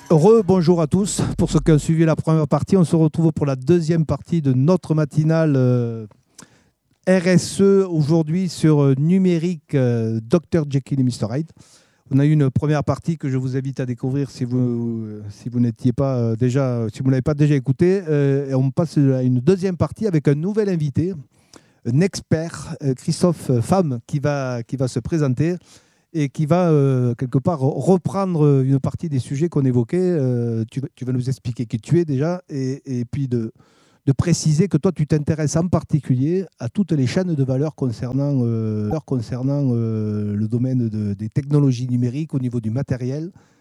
Bonjour à tous. Pour ceux qui ont suivi la première partie, on se retrouve pour la deuxième partie de notre matinale RSE aujourd'hui sur numérique Dr Jekyll et Mr Hyde. On a eu une première partie que je vous invite à découvrir si vous n'étiez pas si vous n'avez pas déjà écouté. Et on passe à une deuxième partie avec un nouvel invité, un expert, Christophe Pham, qui va se présenter et qui va quelque part reprendre une partie des sujets qu'on évoquait. Tu vas nous expliquer qui tu es déjà et puis de préciser que toi, tu t'intéresses en particulier à toutes les chaînes de valeur concernant le domaine des technologies numériques au niveau du matériel